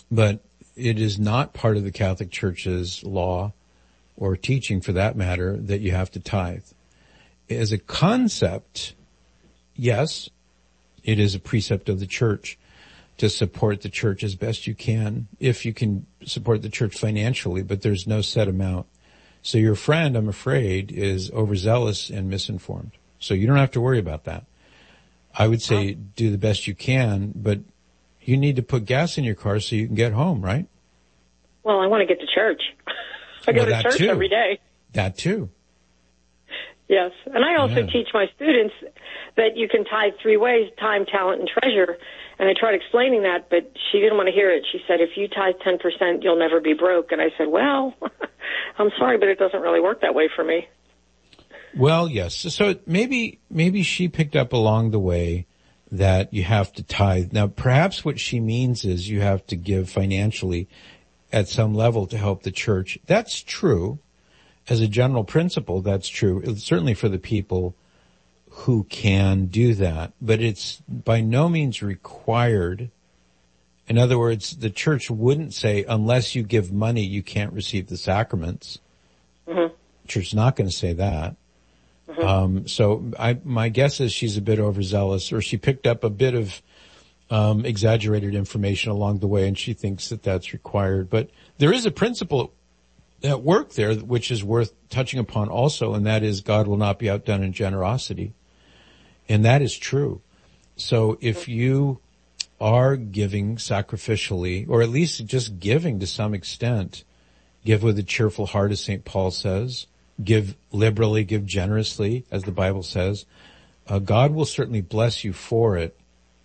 But it is not part of the Catholic Church's law or teaching, for that matter, that you have to tithe. As a concept, yes, it is a precept of the Church to support the Church as best you can, if you can support the Church financially, but there's no set amount. So your friend, I'm afraid, is overzealous and misinformed. So you don't have to worry about that. I would say do the best you can, but you need to put gas in your car so you can get home, right? Well, I want to get to church. I go to church every day. That too. Yes. And I also teach my students that you can tithe 3 ways: time, talent, and treasure. And I tried explaining that, but she didn't want to hear it. She said, if you tithe 10%, you'll never be broke. And I said, well, I'm sorry, but it doesn't really work that way for me. Well, yes. So maybe she picked up along the way that you have to tithe. Now, perhaps what she means is you have to give financially at some level to help the Church. That's true. As a general principle, that's true. It's certainly for the people who can do that, but it's by no means required. In other words, the Church wouldn't say, unless you give money, you can't receive the sacraments. Mm-hmm. The Church is not going to say that. Mm-hmm. So my guess is she's a bit overzealous, or she picked up a bit of exaggerated information along the way, and she thinks that that's required. But there is a principle at work there which is worth touching upon also, and that is God will not be outdone in generosity. And that is true. So if you are giving sacrificially, or at least just giving to some extent, give with a cheerful heart, as St. Paul says, give liberally, give generously, as the Bible says, God will certainly bless you for it.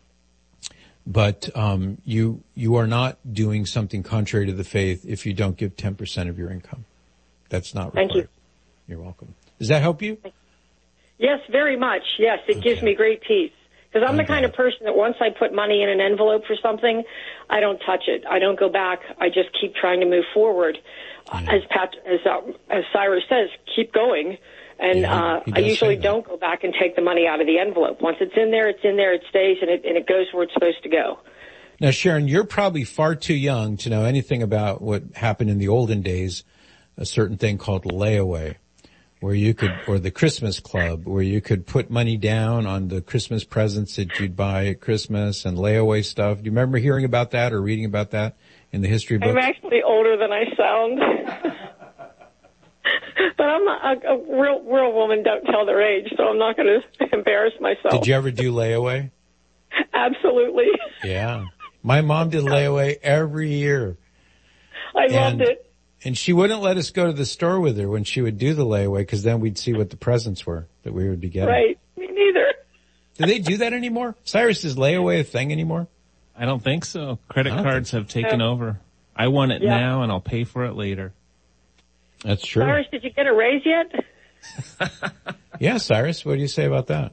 But you are not doing something contrary to the faith if you don't give 10% of your income. That's not required. Thank you. You're welcome. Does that help you? Yes, very much. Yes, it gives me great peace. Because I'm the kind of person that once I put money in an envelope for something, I don't touch it. I don't go back. I just keep trying to move forward. As Cyrus says, keep going. And I usually don't go back and take the money out of the envelope. Once it's in there, it stays, and it goes where it's supposed to go. Now, Sharon, you're probably far too young to know anything about what happened in the olden days, a certain thing called layaway, where you could, or the Christmas Club, where you could put money down on the Christmas presents that you'd buy at Christmas and layaway stuff. Do you remember hearing about that or reading about that in the history books? I'm actually older than I sound. But I'm not a real woman. Don't tell their age, so I'm not going to embarrass myself. Did you ever do layaway? Absolutely. Yeah. My mom did layaway every year. I loved it. And she wouldn't let us go to the store with her when she would do the layaway, because then we'd see what the presents were that we would be getting. Right. Me neither. Do they do that anymore? Cyrus, is layaway a thing anymore? I don't think so. Credit cards have taken over. I want it now, and I'll pay for it later. That's true. Cyrus, did you get a raise yet? Yeah, Cyrus, what do you say about that?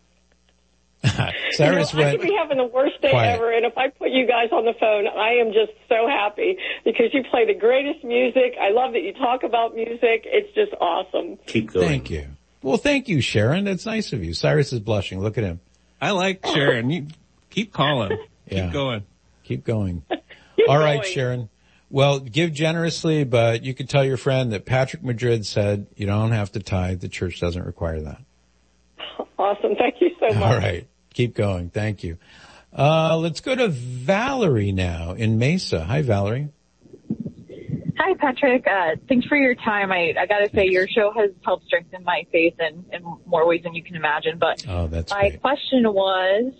Cyrus I could be having the worst day ever, and if I put you guys on the phone, I am just so happy because you play the greatest music. I love that you talk about music. It's just awesome. Keep going. Thank you. Well, thank you, Sharon. That's nice of you. Cyrus is blushing. Look at him. I like Sharon. You keep calling. Keep going. Keep going. All right, Sharon. Well, give generously, but you could tell your friend that Patrick Madrid said you don't have to tithe. The Church doesn't require that. Awesome. Thank you so much. All right. Keep going. Thank you. Let's go to Valerie now in Mesa. Hi, Valerie. Hi, Patrick. Thanks for your time. I got to say, your show has helped strengthen my faith in more ways than you can imagine. But my question was,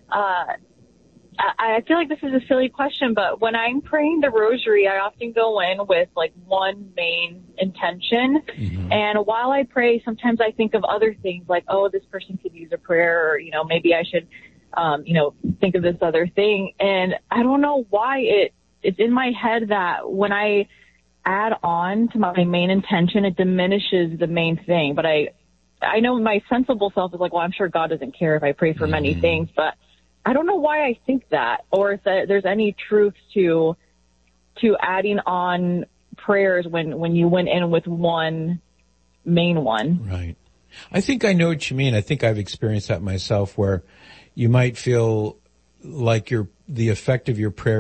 I feel like this is a silly question, but when I'm praying the rosary, I often go in with like one main intention. Mm-hmm. And while I pray, sometimes I think of other things like, oh, this person could use a prayer, or, maybe I should, think of this other thing. And I don't know why it's in my head that when I add on to my main intention, it diminishes the main thing. But I know my sensible self is like, well, I'm sure God doesn't care if I pray for many things, but I don't know why I think that, or if there's any truth to adding on prayers when you went in with one main one. Right. I think I know what you mean. I think I've experienced that myself, where you might feel like the effect of your prayer